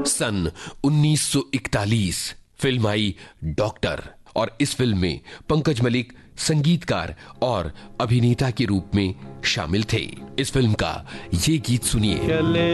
सन 1941 film आई doctor, और इस film में पंकज मलिक संगीतकार और अभिनेता के रूप में शामिल थे। इस फिल्म का ये गीत सुनिए।